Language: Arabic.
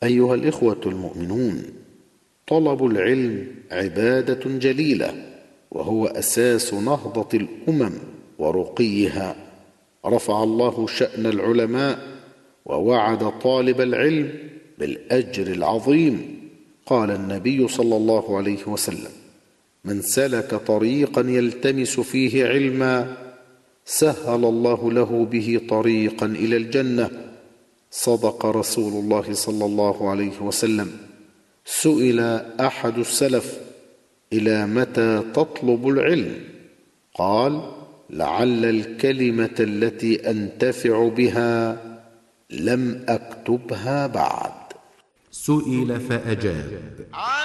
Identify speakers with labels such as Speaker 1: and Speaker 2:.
Speaker 1: أيها الإخوة المؤمنون، طلب العلم عبادة جليلة، وهو أساس نهضة الأمم ورقيها. رفع الله شأن العلماء ووعد طالب العلم بالأجر العظيم. قال النبي صلى الله عليه وسلم: من سلك طريقا يلتمس فيه علما سهل الله له به طريقا إلى الجنة. صدق رسول الله صلى الله عليه وسلم. سئل أحد السلف: إلى متى تطلب العلم؟ قال: لعل الكلمة التي أنتفع بها لم أكتبها بعد.
Speaker 2: سئل فأجاب: